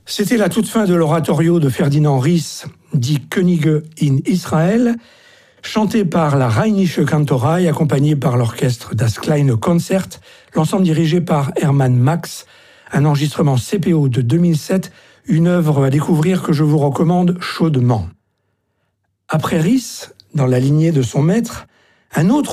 C'était la toute fin de l'oratorio de Ferdinand Ries, dit Könige in Israel, chanté par la Rheinische Kantorei, accompagné par l'orchestre Das Kleine Konzert, l'ensemble dirigé par Hermann Max, un enregistrement CPO de 2007, une œuvre à découvrir que je vous recommande chaudement. Après Ries, dans la lignée de son maître, un autre